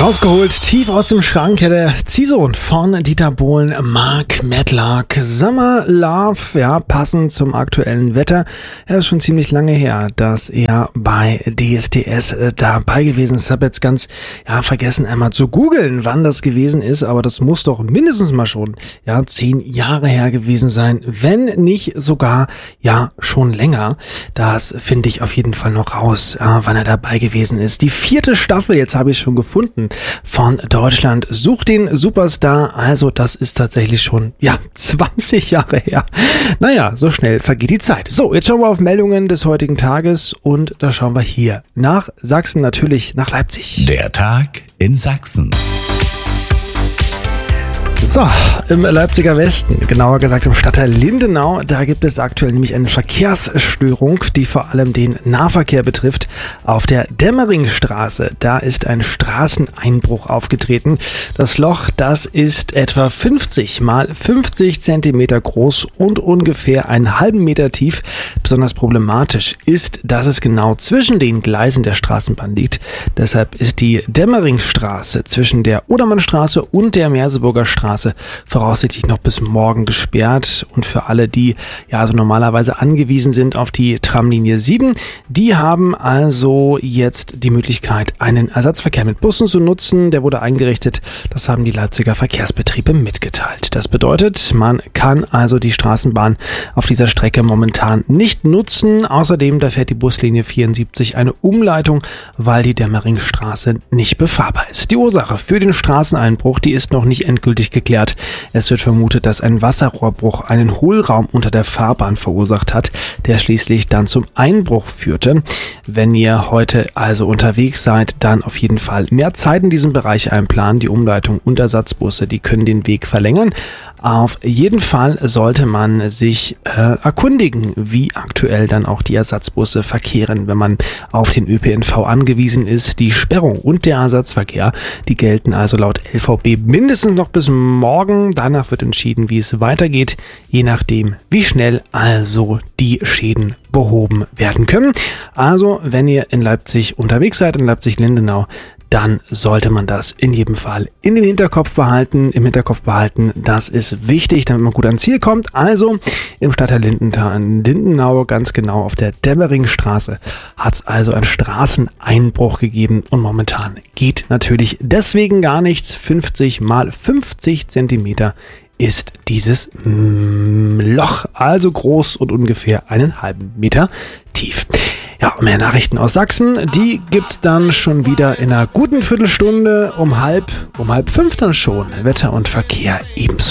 Rausgeholt, tief aus dem Schrank, der Ziehsohn von Dieter Bohlen, Mark Medlock. Summer Love, ja, passend zum aktuellen Wetter. Ja, ist schon ziemlich lange her, dass er bei DSDS dabei gewesen ist. Ich habe jetzt ganz vergessen, einmal zu googeln, wann das gewesen ist, aber das muss doch mindestens mal schon 10 Jahre her gewesen sein, wenn nicht sogar schon länger. Das finde ich auf jeden Fall noch raus, wann er dabei gewesen ist. Die 4. Staffel, jetzt habe ich es schon gefunden, von Deutschland sucht den Superstar. Also das ist tatsächlich schon 20 Jahre her. Naja, so schnell vergeht die Zeit. So, jetzt schauen wir auf Meldungen des heutigen Tages und da schauen wir hier nach Sachsen, natürlich nach Leipzig. Der Tag in Sachsen. So, im Leipziger Westen, genauer gesagt im Stadtteil Lindenau, da gibt es aktuell nämlich eine Verkehrsstörung, die vor allem den Nahverkehr betrifft. Auf der Dämmeringstraße, da ist ein Straßeneinbruch aufgetreten. Das Loch, das ist etwa 50 mal 50 Zentimeter groß und ungefähr einen halben Meter tief. Besonders problematisch ist, dass es genau zwischen den Gleisen der Straßenbahn liegt. Deshalb ist die Dämmeringstraße zwischen der Odermannstraße und der Merseburger Straße voraussichtlich noch bis morgen gesperrt. Und für alle, die also normalerweise angewiesen sind auf die Tramlinie 7, die haben also jetzt die Möglichkeit, einen Ersatzverkehr mit Bussen zu nutzen. Der wurde eingerichtet. Das haben die Leipziger Verkehrsbetriebe mitgeteilt. Das bedeutet, man kann also die Straßenbahn auf dieser Strecke momentan nicht nutzen. Außerdem, da fährt die Buslinie 74 eine Umleitung, weil die Dämmeringstraße nicht befahrbar ist. Die Ursache für den Straßeneinbruch, die ist noch nicht endgültig geklärt. Es wird vermutet, dass ein Wasserrohrbruch einen Hohlraum unter der Fahrbahn verursacht hat, der schließlich dann zum Einbruch führte. Wenn ihr heute also unterwegs seid, dann auf jeden Fall mehr Zeit in diesem Bereich einplanen. Die Umleitung und Ersatzbusse, die können den Weg verlängern. Auf jeden Fall sollte man sich erkundigen, wie aktuell dann auch die Ersatzbusse verkehren, wenn man auf den ÖPNV angewiesen ist. Die Sperrung und der Ersatzverkehr, die gelten also laut LVB mindestens noch bis morgen. Danach wird entschieden, wie es weitergeht, je nachdem, wie schnell also die Schäden behoben werden können. Also, wenn ihr in Leipzig unterwegs seid, in Leipzig-Lindenau, dann sollte man das in jedem Fall im Hinterkopf behalten. Das ist wichtig, damit man gut ans Ziel kommt. Also im Stadtteil Lindenau, ganz genau auf der Dämmeringstraße, hat es also einen Straßeneinbruch gegeben und momentan geht natürlich deswegen gar nichts. 50 mal 50 Zentimeter ist dieses Loch, also groß und ungefähr einen halben Meter tief. Ja, mehr Nachrichten aus Sachsen, die gibt's dann schon wieder in einer guten Viertelstunde, um halb 5 dann schon. Wetter und Verkehr ebenso.